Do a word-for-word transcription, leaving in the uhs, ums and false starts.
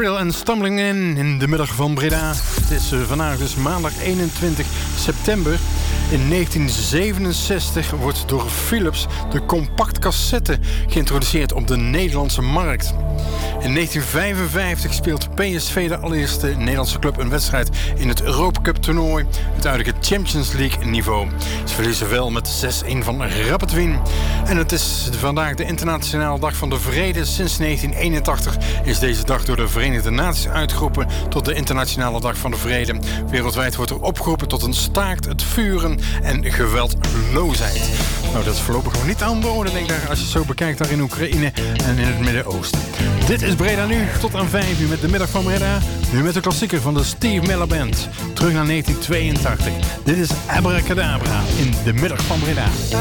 Riddle en Stumbling In in de middag van Breda. Het is uh, vandaag dus maandag eenentwintig september. In negentien zevenenzestig wordt door Philips de compact cassette geïntroduceerd op de Nederlandse markt. In negentien vijfenvijftig speelt P S V, de allereerste Nederlandse club, een wedstrijd in het Europa Cup toernooi, het huidige Champions League niveau. Ze verliezen wel met zes-een van Rapid Wien. En het is vandaag de Internationale Dag van de Vrede. Sinds negentien eenentachtig is deze dag door de Verenigde Naties uitgeroepen tot de Internationale Dag van de Vrede. Wereldwijd wordt er opgeroepen tot een staakt het vuren en geweldloosheid. Nou, dat is voorlopig nog niet aan de orde, denk ik, als je het zo bekijkt daar in Oekraïne en in het Midden-Oosten. Dit is Breda Nu, tot aan vijf uur met de middag van Breda. Nu met de klassieker van de Steve Miller Band. Terug naar negentien tweeëntachtig. Dit is Abracadabra in de middag van Breda.